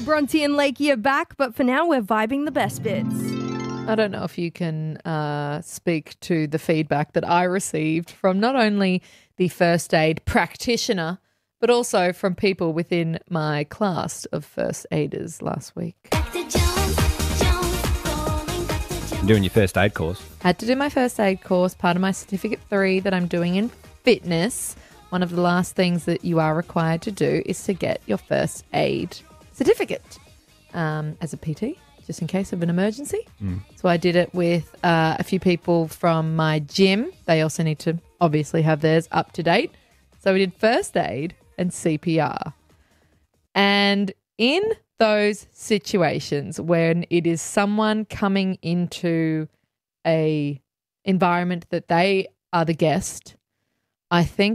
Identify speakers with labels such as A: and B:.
A: Bronte and Lakey are back, but for now we're vibing the best bits.
B: I don't know if you can speak to the feedback that I received from not only the first aid practitioner, but also from people within my class of first aiders last week.
C: Doing your first aid course.
B: Had to do my first aid course, part of my Certificate 3 that I'm doing in fitness. One of the last things that you are required to do is to get your first aid certificate as a PT, just in case of an emergency. So I did it with a few people from my gym. They also need to obviously have theirs up to date. So we did first aid and CPR. And in those situations when it is someone coming into a environment that they are the guest, I think